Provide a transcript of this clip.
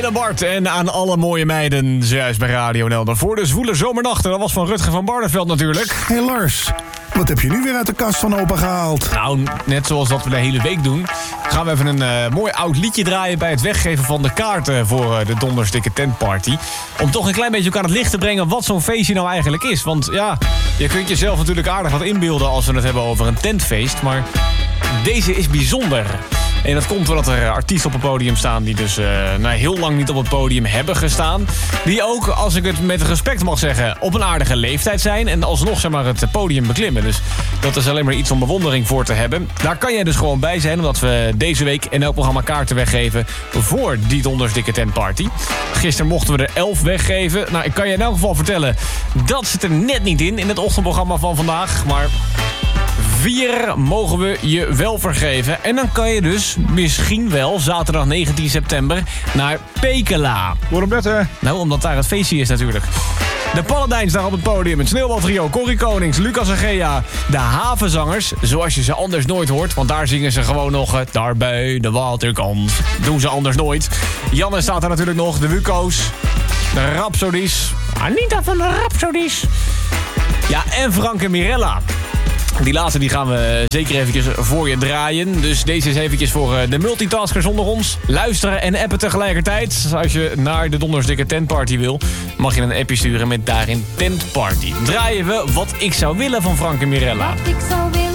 en Bart en aan alle mooie meiden, zojuist bij Radio Nelder. Voor de zwoele zomernachten, dat was van Rutger van Barneveld natuurlijk. Hé Lars, wat heb je nu weer uit de kast van opa gehaald? Nou, net zoals dat we de hele week doen, gaan we even een mooi oud liedje draaien bij het weggeven van de kaarten voor de Dondersdikke Tentparty. Om toch een klein beetje ook aan het licht te brengen wat zo'n feestje nou eigenlijk is. Want ja, je kunt jezelf natuurlijk aardig wat inbeelden als we het hebben over een tentfeest. Maar deze is bijzonder. En dat komt doordat er artiesten op het podium staan die dus heel lang niet op het podium hebben gestaan. Die ook, als ik het met respect mag zeggen, op een aardige leeftijd zijn. En alsnog zeg maar het podium beklimmen. Dus dat is alleen maar iets om bewondering voor te hebben. Daar kan jij dus gewoon bij zijn, omdat we deze week in elk programma kaarten weggeven voor die Dondersdikke Tentparty. Gisteren mochten we er 11 weggeven. Nou, ik kan je in elk geval vertellen, dat zit er net niet in het ochtendprogramma van vandaag. Maar 4 mogen we je wel vergeven. En dan kan je dus misschien wel zaterdag 19 september naar Pekela. Waarom dat, hè? Nou, omdat daar het feestje is natuurlijk. De Paladijns daar op het podium. Het Sneeuwbaltrio, Corrie Konings, Lucas en Gea. De Havenzangers, zoals je ze anders nooit hoort. Want daar zingen ze gewoon nog daar bij de waterkant. Doen ze anders nooit. Janne staat daar natuurlijk nog. De Wuko's. De Rhapsodies. Anita van de Rhapsodies. Ja, en Frank en Mirella. Die laatste die gaan we zeker eventjes voor je draaien. Dus deze is eventjes voor de multitaskers onder ons. Luisteren en appen tegelijkertijd. Als je naar de Dondersdikke Tentparty wil, mag je een appje sturen met daarin Tentparty. Draaien we Wat ik zou willen van Frank en Mirella. Wat ik zou willen.